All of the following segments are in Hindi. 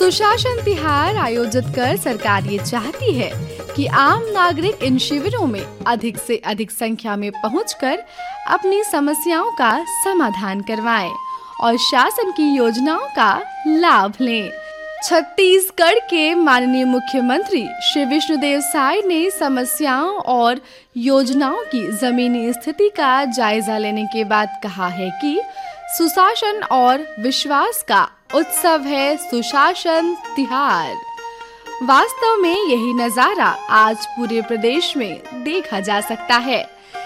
सुशासन तिहार आयोजित कर सरकार ये चाहती है कि आम नागरिक इन शिविरों में अधिक से अधिक संख्या में पहुंचकर अपनी समस्याओं का समाधान करवाएं और शासन की योजनाओं का लाभ लें। छत्तीसगढ़ के माननीय मुख्यमंत्री श्री विष्णुदेव साय ने समस्याओं और योजनाओं की जमीनी स्थिति का जायजा लेने के बाद कहा है कि सुशासन और विश्वास का उत्सव है सुशासन तिहार। वास्तव में यही नजारा आज पूरे प्रदेश में देखा जा सकता है।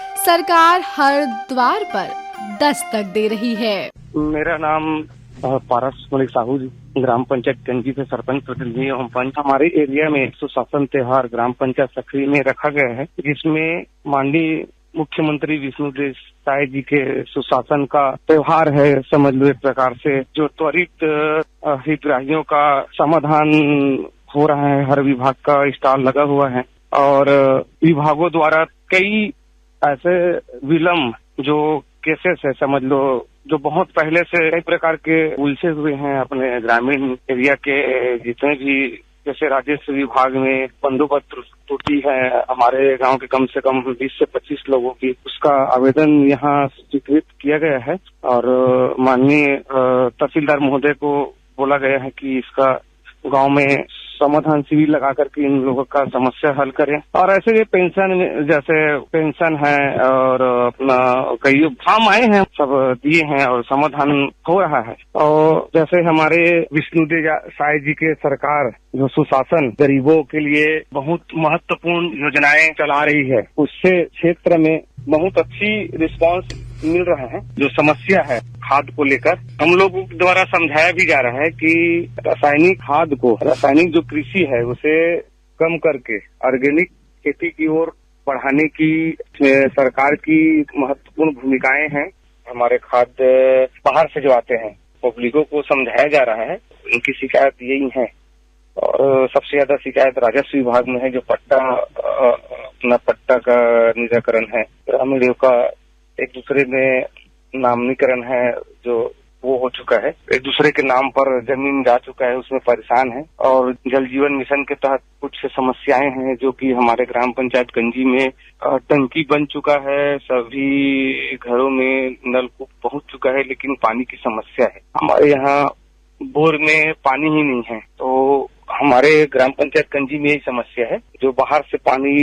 सरकार हर द्वार पर दस्तक दे रही है। मेरा नाम पारस मलिक साहू जी, ग्राम पंचायत कंजी से सरपंच प्रतिनिधि एवं पंच। हमारे एरिया में सुशासन त्योहार ग्राम पंचायत सक्रिय में रखा गया है, जिसमें माननीय मुख्यमंत्री विष्णुदेव साय जी के सुशासन का त्योहार है, समझ लो एक प्रकार से, जो त्वरित हितग्राहियों का समाधान हो रहा है। हर विभाग का स्टॉल लगा हुआ है और विभागों द्वारा कई ऐसे विलम्ब जो केसेस है, समझ लो, जो बहुत पहले से कई प्रकार के उलझे हुए हैं अपने ग्रामीण एरिया के, जितने भी जैसे राजस्व विभाग में बंदोबस्त त्रुटि है हमारे गांव के कम से कम 20 से 25 लोगों की, उसका आवेदन यहाँ स्वीकृत किया गया है और माननीय तहसीलदार महोदय को बोला गया है कि इसका गांव में समाधान शिविर लगा करके इन लोगों का समस्या हल करें। और ऐसे ये पेंशन, जैसे पेंशन है और अपना कई फॉर्म आए हैं, सब दिए हैं और समाधान हो रहा है। और जैसे हमारे विष्णुदेव साय जी के सरकार जो सुशासन गरीबों के लिए बहुत महत्वपूर्ण योजनाएं चला रही है, उससे क्षेत्र में बहुत अच्छी रिस्पांस मिल रहा है। जो समस्या है खाद को लेकर, हम लोग द्वारा समझाया भी जा रहा है कि रासायनिक खाद को, रासायनिक जो कृषि है उसे कम करके ऑर्गेनिक खेती की ओर बढ़ाने की सरकार की महत्वपूर्ण भूमिकाएं हैं। हमारे खाद बाहर से जो आते हैं, पब्लिकों को समझाया जा रहा है, उनकी शिकायत यही है। और सबसे ज्यादा शिकायत राजस्व विभाग में है, जो अपना पट्टा का निराकरण है, ग्रामीणों का एक दूसरे में नामनीकरण है, जो वो हो चुका है, एक दूसरे के नाम पर जमीन जा चुका है, उसमें परेशान है। और जल जीवन मिशन के तहत कुछ समस्याएं हैं, जो कि हमारे ग्राम पंचायत कंजी में टंकी बन चुका है, सभी घरों में नलकूप पहुंच चुका है, लेकिन पानी की समस्या है। हमारे यहाँ बोर में पानी ही नहीं है, तो हमारे ग्राम पंचायत कंजी में यही समस्या है, जो बाहर से पानी